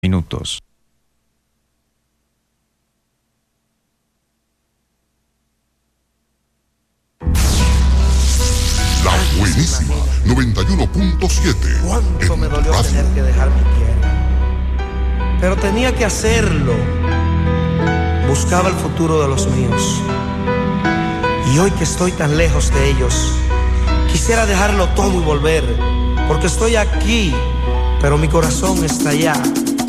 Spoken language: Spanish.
minutos. La buenísima 91.7. Cuánto me dolió tener que dejar mi tierra, pero tenía que hacerlo. Buscaba el futuro de los míos, y hoy que estoy tan lejos de ellos, quisiera dejarlo todo y volver, porque estoy aquí, pero mi corazón está allá.